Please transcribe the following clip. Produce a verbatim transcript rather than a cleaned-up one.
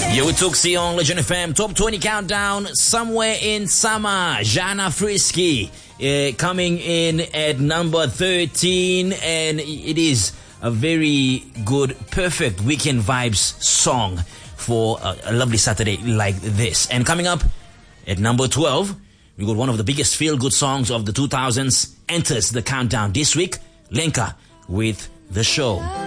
Yo, we took C on Legend F M Top twenty Countdown. Somewhere in Summer, Jana Frisky uh, coming in at number thirteen, and it is a very good, perfect weekend vibes song for a, a lovely Saturday like this. And coming up at number twelve, we got one of the biggest feel-good songs of the two thousands enters the countdown this week, Lenka with The Show.